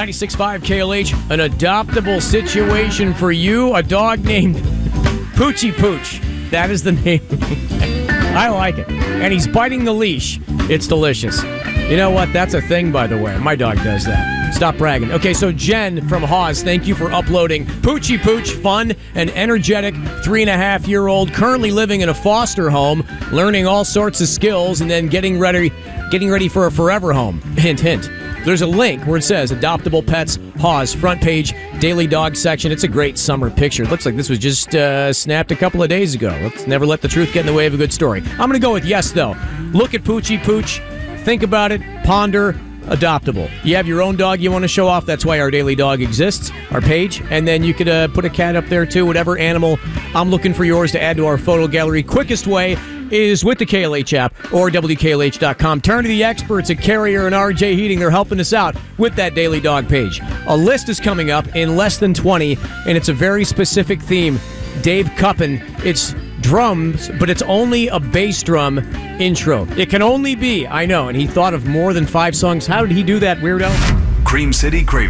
96.5 KLH, an adoptable situation for you. A dog named Poochie Pooch. That is the name. I like it. And he's biting the leash. It's delicious. You know what? That's a thing, by the way. My dog does that. Stop bragging. Okay, so Jen from Hawes, thank you for uploading Poochie Pooch, fun and energetic 3.5-year-old, currently living in a foster home, learning all sorts of skills, and then getting ready for a forever home. Hint, hint. There's a link where it says Adoptable Pets, Hawes, front page, Daily Dog section. It's a great summer picture. It looks like this was just snapped a couple of days ago. Let's never let the truth get in the way of a good story. I'm going to go with yes, though. Look at Poochie Pooch. Think about it. Ponder. Adoptable. You have your own dog you want to show off. That's why our Daily Dog exists, our page. And then you could put a cat up there, too. Whatever animal. I'm looking for yours to add to our photo gallery. Quickest way is with the KLH app or WKLH.com. Turn to the experts at Carrier and RJ Heating. They're helping us out with that Daily Dog page. A list is coming up in less than 20, and it's a very specific theme. Dave Cuppin. It's drums, but it's only a bass drum intro. It can only be, I know, and he thought of more than 5 songs. How did he do that, weirdo? Cream City Craving.